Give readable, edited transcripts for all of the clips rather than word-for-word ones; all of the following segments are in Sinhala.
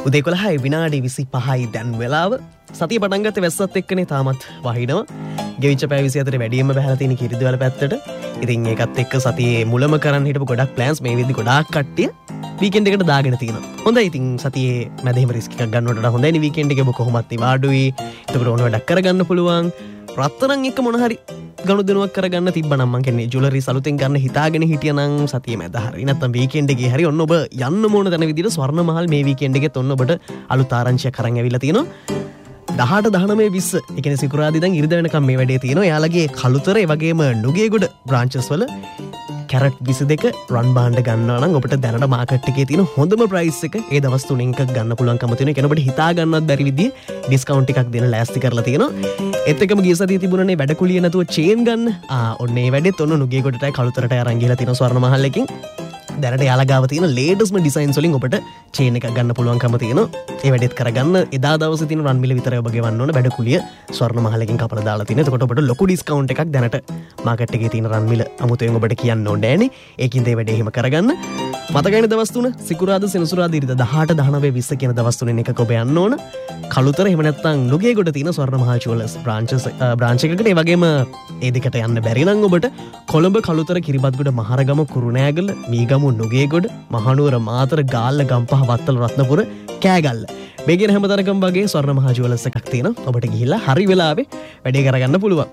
උදේ 11යි විනාඩි 25යි දැන් වෙලාව. සතිය පටන් ගත්තේ වැස්සත් එක්කනේ තාමත් වහිනවා. ගෙවිච්ච පැය 24 වැඩියෙන්ම බහලා තියෙන කිරිදවල පැත්තට. ඉතින් ඒකත් එක්ක සතියේ මුලම කරන්න හිටපු ගොඩක් ප්ලෑන්ස් මේ විදිහට ගොඩාක් කට්ටිය වීකෙන්ඩ් එකට දාගෙන තියෙනවා. හොඳයි. ඉතින් සතියේ මැදේම රිස්ක් එකක් ගන්නවට වඩා හොඳයි නේ වීකෙන්ඩ් එකේ ඔබ කොහොමත් ඉවාඩුයි. එතකොට ඕන වැඩක් කරගන්න පුළුවන්. රත්තරන් එක්ක මොන හරි ගනුදෙනුවක් කරගන්න තිබ්බනම් මං කියන්නේ ජුවලරි සලුතෙන් ගන්න හිතාගෙන හිටියනම් සතියේ මැද හරි නැත්නම් වීකෙන්ඩ් එකේ හරි ඔන්න ඔබ යන්න ඕන තැන විදිහට ස්වර්ණ මහල් මේ වීකෙන්ඩ් එකෙත් ඔන්න ඔබට අලුත් ආරංචියක් අරන් ඇවිල්ලා තියෙනවා. 18 19 20 ඒ කියන්නේ සිකුරාදා ඉඳන් ඉරිදා වෙනකම් මේ වැඩේ තියෙනවා. එයාලගේ කළුතර ඒ වගේම නුගේගොඩ බ්‍රාන්චස් වල කැරට් 22 රන් බාණ්ඩ ගන්නවා නම් ඔබට දැනට මාකට් එකේ තියෙන හොඳම ප්‍රයිස් එක ඒ දවස් තුනෙන් එකක් ගන්න පුළුවන්කම තියෙනවා. ඒ කියන්නේ ඔබට හිතා ගන්නවත් බැරි විදිහේ ඩිස්කවුන්ට් එකක් දෙන ලෑස්ති කරලා තියෙනවා. ඒත් එක්කම ගිය සතියේ තිබුණනේ වැඩ කුලිය නැතුව චේන් ගන්න. ඔන්න ඒ වැඩෙත් ඔන්න නුගේගොඩටයි කළුතරට අරන් ගිහලා තියෙනවා ස්වර්ණ මහල් එකකින්. දැනට යාලා ගාව තියෙන ලේටස්ට්ම ඩිසයින්ස් වලින් ඔබට චේන් එකක් ගන්න පුළුවන්කම තියෙනවා. ඒ වැඩෙත් කරගන්න එදා දවසේ තියෙන රන් මිල විතරයි ඔබ ගෙවන්න ඕන. වැඩ කුලිය ස්වර්ණ මහල් එකකින් කපලා දාලා තියෙනවා. එතකොට ඔබට ලොකු ඩිස්කවුන්ට් එකක් දැනට මාකට් එකේ තියෙන රන් මිල අමුතුවෙන් ඔබට කියන්න ඕනේ නෑනේ. ඒකින්ද ඒ වැඩේ එහෙම කරගන්න. මතකයිනේ දවස් තුන සිකුරාදා සෙනසුරාදා ඉරිදා 18 19 20 කියන දවස් තුනෙන් එකක ඔබ යන්න ඕන. කළුතර එහෙම නැත්නම් නුගේගොඩ තියෙන ස්වර්ණ මහල් ජුවලර්ස් බ්‍රාන්ච් එකකට. ඒ වගේම ඒ දෙකට යන්න බැරි නම් ඔබට කොළඹ කළුතර කිරිබත්ගොඩ මහරගම කුරුණෑගල මීගමු නුගේගොඩ මහනුවර මාතර ගාල්ල ගම්පහ වත්තල රත්නපුර කෑගල්ල මේ කියන හැමතැනකම වගේ ස්වර්ණ මහල් ජුවලර්ස් එකක් තියෙනවා. ඔබට ගිහිල්ලා හරි වෙලාවේ වැඩේ කරගන්න පුළුවන්.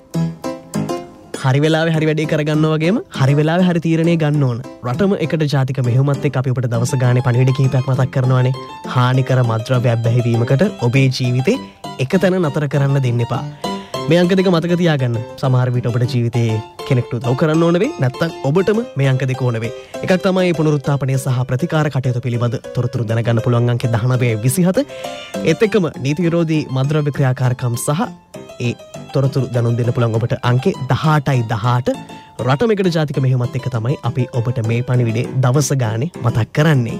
හරි වෙලාවේ හරි වැඩේ කරගන්න වගේම හරි වෙලාවේ හරි තීරණේ ගන්න ඕන. රටම එකට ජාතික මෙහෙයුමත් එක්ක අපි ඔබට දවස ගානේ පණිවිඩ කිහිපයක් මතක් කරනවානේ. හානිකර මත්ද්‍රව්‍ය අත්බැහිවීමකට ඔබේ ජීවිතේ එක තැන නතර කරන්න දෙන්න එපා. මේ අංක දෙක මතක තියාගන්න. සමහර විට ඔබට ජීවිතේ කෙනෙක්ට උදව් කරන්න ඕන වෙයි. නැත්නම් ඔබටම මේ අංක දෙක ඕන වෙයි. එකක් තමයි පුනරුත්ථාපනය සහ ප්‍රතිකාර කටයුතු පිළිබඳ තොරතුරු දැනගන්න පුළුවන් අංක 1927. ඒත් එක්කම නීති විරෝධී මත්ද්‍රව්‍ය ක්‍රියාකාරකම් සහ ඒ තොරතුරු දැනුම් දෙන්න පුළුවන් ඔබට අංකේ 18යි 18. රටම එකට ජාතික මෙහෙයුමත් එක්ක තමයි අපි ඔබට මේ පණිවිඩේ දවස ගානේ මතක් කරන්නේ.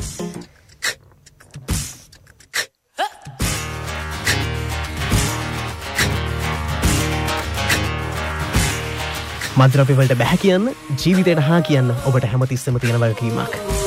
මත්ද්‍රව්‍ය වලට බැහැ කියන්න, ජීවිතයට හා කියන්න ඔබට හැමතිස්සෙම තියෙන වගකීමක්.